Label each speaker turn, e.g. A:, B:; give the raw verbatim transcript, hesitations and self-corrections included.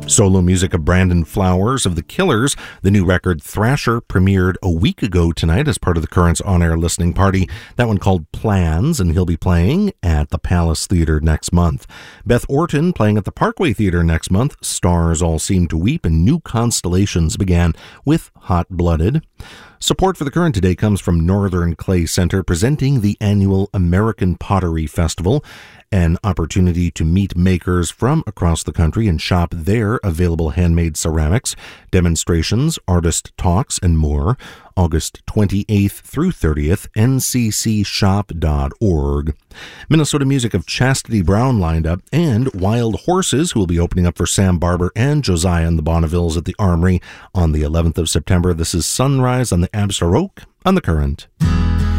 A: Solo music of Brandon Flowers of The Killers. The new record Thrasher premiered a week ago tonight as part of the Currents on-air listening party. That one called Plans, and he'll be playing at the Palace Theatre next month. Beth Orton playing at the Parkway Theatre next month. Stars All Seem to Weep and New Constellations began with Hot Blooded. Support for The Current today comes from Northern Clay Center, presenting the annual American Pottery Festival, an opportunity to meet makers from across the country and shop their available handmade ceramics, demonstrations, artist talks, and more. August twenty-eighth through thirtieth, N C C shop dot org. Minnesota music of Chastity Brown lined up, and Wild Horses, who will be opening up for Sam Barber and Josiah and the Bonnevilles at the Armory on the eleventh of September. This is Sunrise on the Absaroke on The Current.